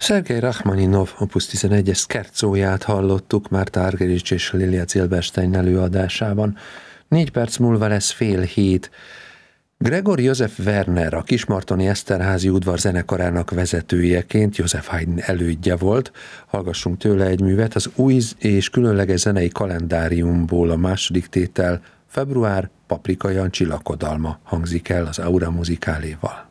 Szergej Rachmaninov Opus 11-es szkerzóját hallottuk Márta Argerich és Lilia Zilberstein előadásában. 4 perc múlva lesz 6:30. Gregor József Werner, a Kismartoni Eszterházy udvar zenekarának vezetőjeként József Haydn elődje volt. Hallgassunk tőle egy művet, az új és különleges zenei kalendáriumból a második tétel, február, Paprika Jancsi lakodalma hangzik el az Aura Musicaléval.